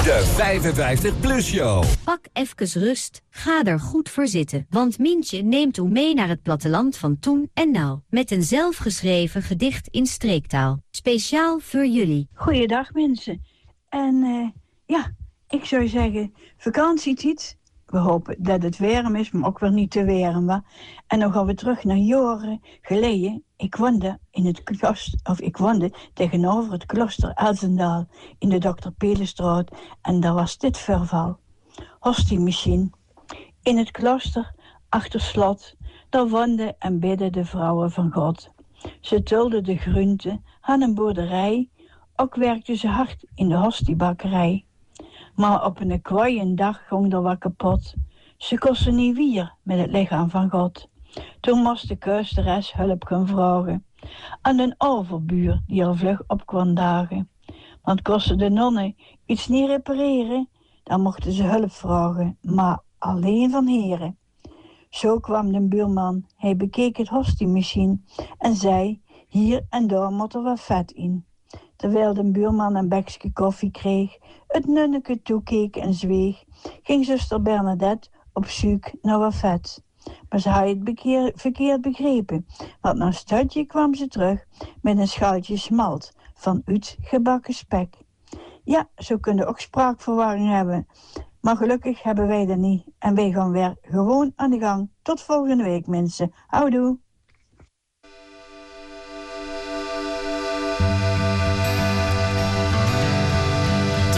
De 55 Plus Show. Pak even rust, ga er goed voor zitten. Want Mientje neemt u mee naar het platteland van toen en nou. Met een zelfgeschreven gedicht in streektaal. Speciaal voor jullie. Goeiedag mensen. En ik zou zeggen, vakantietijd. We hopen dat het warm is, maar ook wel niet te warm. Wa? En dan gaan we terug naar jaren geleden. Ik woonde tegenover het klooster Elzendaal in de Dr. Pelenstraat. En daar was dit verval. Hostiemachine. In het klooster, achter slot, daar woonden en bidden de vrouwen van God. Ze tulden de groenten, hadden een boerderij. Ook werkten ze hard in de hostiebakkerij. Maar op een kwaaie dag ging er wat kapot. Ze kosten niet weer met het lichaam van God. Toen moest de kuisteres hulp gaan vragen aan een overbuur die er vlug op kwam dagen. Want kostte de nonnen iets niet repareren, dan mochten ze hulp vragen, maar alleen van heren. Zo kwam de buurman, hij bekeek het hostiemachine en zei, hier en daar moet er wat vet in. Terwijl de buurman een bekje koffie kreeg, het nunneke toekeek en zweeg, ging zuster Bernadette op zoek naar wat vet. Maar ze had het verkeerd begrepen, want na een stadje kwam ze terug met een schaaltje smalt van uitgebakken spek. Ja, zo kunnen ook spraakverwarring hebben, maar gelukkig hebben wij dat niet en wij gaan weer gewoon aan de gang. Tot volgende week mensen, houdoe!